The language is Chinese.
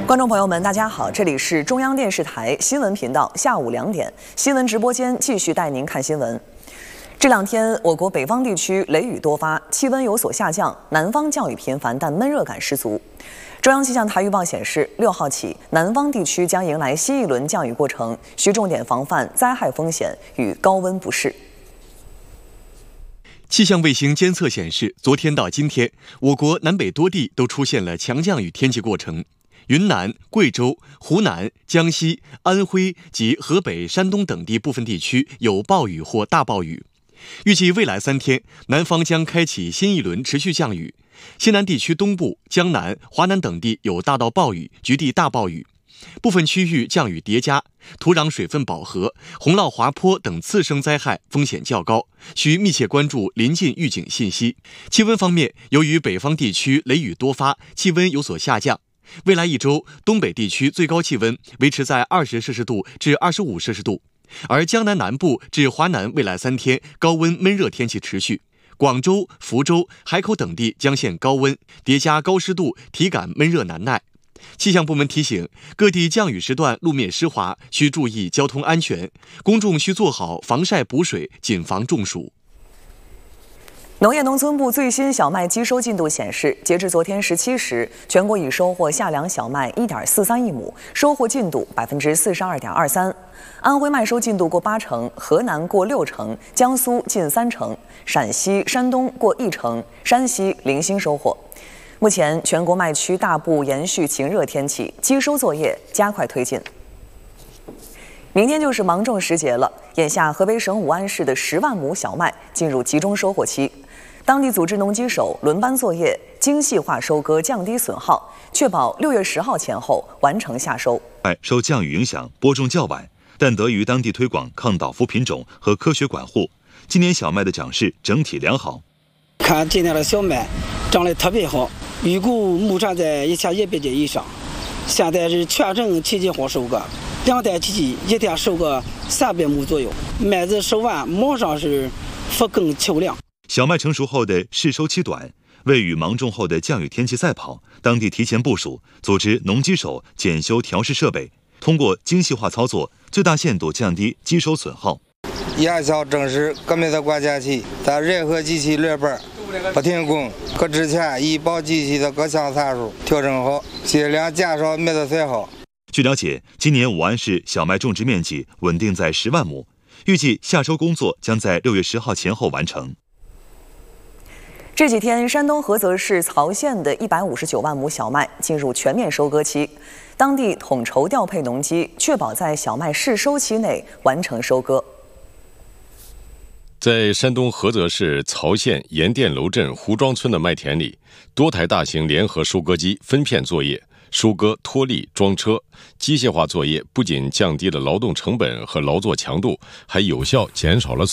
观众朋友们，大家好，这里是中央电视台新闻频道，下午2点，新闻直播间继续带您看新闻。这2天，我国北方地区雷雨多发，气温有所下降，南方降雨频繁，但闷热感十足。中央气象台预报显示，6号起，南方地区将迎来新一轮降雨过程，需重点防范灾害风险与高温不适。 气象卫星监测显示，昨天到今天，我国南北多地都出现了强降雨天气过程。云南、贵州、湖南、江西、安徽及河北、山东等地部分地区有暴雨或大暴雨。预计未来3天，南方将开启新一轮持续降雨。西南地区东部、江南、华南等地有大到暴雨，局地大暴雨。部分区域降雨叠加，土壤水分饱和，洪涝滑坡等次生灾害风险较高，需密切关注临近预警信息。气温方面，由于北方地区雷雨多发，气温有所下降。未来1周，东北地区最高气温维持在20摄氏度至25摄氏度，而江南南部至华南未来3天高温闷热天气持续。广州、福州、海口等地将现高温，叠加高湿度，体感闷热难耐。气象部门提醒，各地降雨时段路面湿滑，需注意交通安全，公众需做好防晒补水，谨防中暑。 农业农村部最新小麦机收进度显示，截至昨天17时，全国已收获夏粮小麦1.43亿亩，收获进度42.23%。安徽麦收进度过80%，河南过60%，江苏近30%，陕西、山东过1%，山西零星收获。目前，全国麦区大部延续晴热天气，机收作业加快推进。明天就是芒种时节了，眼下河北省武安市的10万亩小麦进入集中收获期，当地组织农机手轮班作业，精细化收割，降低损耗，确保6月10号前后完成夏收。 受降雨影响，播种较晚，但得益于当地推广抗倒伏品种和科学管护，今年小麦的长势整体良好。 看今年的小麦长得特别好，预估亩产在1100斤以上。现在是全省齐集化收割，2代机器一天收个300亩左右，麦子收完马上是复耕求粮。 小麦成熟后的试收期短，为与芒种后的降雨天气赛跑，当地提前部署，组织农机手检修调试设备，通过精细化操作，最大限度降低机收损耗。 压销正是革命的关键期，在任何机器列班不停工，搁之前已报机器的各项参数调整好，尽量减少麦子损耗。 据了解，今年武安市小麦种植面积稳定在10万亩，预计夏收工作将在6月10号前后完成。 这几天，山东菏泽市曹县的159万亩小麦进入全面收割期，当地统筹调配农机，确保在小麦试收期内完成收割。 在山东菏泽市曹县盐店楼镇胡庄村的麦田里，多台大型联合收割机分片作业，收割、脱粒、装车，机械化作业不仅降低了劳动成本和劳作强度，还有效减少了